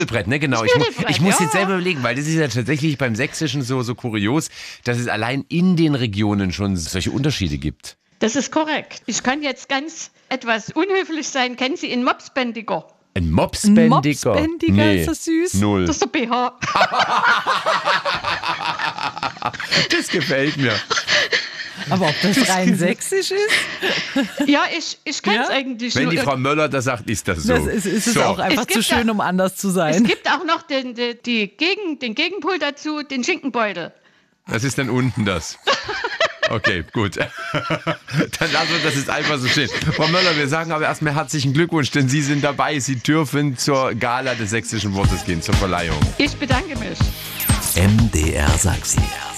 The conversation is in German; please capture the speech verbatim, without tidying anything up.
Brett, ne, genau. Ich, mu ich muss ja. jetzt selber überlegen, weil das ist ja tatsächlich beim Sächsischen so, so kurios, dass es allein in den Regionen schon solche Unterschiede gibt. Das ist korrekt. Ich kann jetzt ganz etwas unhöflich sein. Kennen Sie einen Mopsbändiger? Ein Mopsbändiger? Mopsbändiger, nee, ist das süß? Null. Das ist der B H. Das gefällt mir. Aber ob das rein sächsisch ist? Ja, ich, ich kenne es Ja? eigentlich Wenn nur. die Frau Möller das sagt, ist das so. Das ist, ist es so. auch einfach Es zu gibt schön, da- um anders zu Es sein. gibt auch noch den, den, die Gegen, den Gegenpol dazu, den Schinkenbeutel. Das ist dann unten das. Okay, gut. Dann lassen wir das jetzt einfach so stehen. Frau Möller, wir sagen aber erstmal herzlichen Glückwunsch, denn Sie sind dabei. Sie dürfen zur Gala des sächsischen Wortes gehen, zur Verleihung. Ich bedanke mich. M D R Sachsen.